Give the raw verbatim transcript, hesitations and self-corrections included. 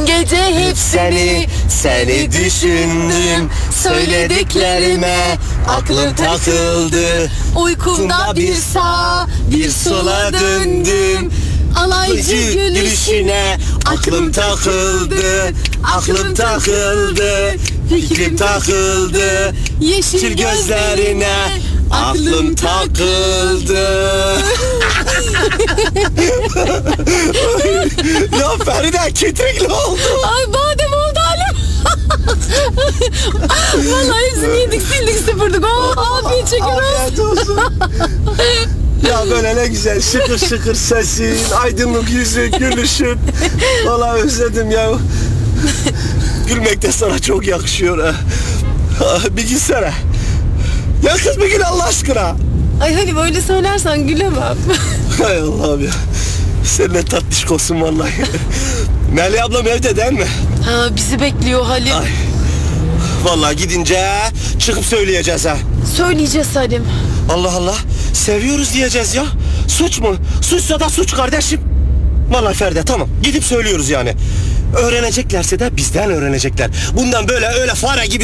Bütün gece hep seni, seni düşündüm. Söylediklerime aklım takıldı. Uykumda bir sağa bir sola döndüm. Alaycı gülüşüne aklım takıldı. Aklım takıldı. Fikrim takıldı. Yeşil gözlerine aklım takıldı. Ya Feride kitrikli oldu. Ay badem oldu halim. Vallahi hepsini yedik sildik süpürdük. Oh, afiyet şeker Afiyet olsun. Ya böyle ne güzel şıkır şıkır sesin, aydınlık yüzün, gülüşün. Vallahi özledim ya. Gülmek de sana çok yakışıyor ha. Ah, bir gitsene. Ya kız bir gül Allah aşkına. Ay hani böyle söylersen gülemem. Hay Allah'ım ya. Sen ne tatlışkosun vallahi. Melih ablam evde değil mi? Ha, bizi bekliyor Halim. Ay. Vallahi gidince çıkıp söyleyeceğiz ha. Söyleyeceğiz Halim. Allah Allah. Seviyoruz diyeceğiz ya. Suç mu? Suçsa da suç kardeşim. Vallahi Feride tamam. Gidip söylüyoruz yani. Öğreneceklerse de bizden öğrenecekler. Bundan böyle öyle fare gibi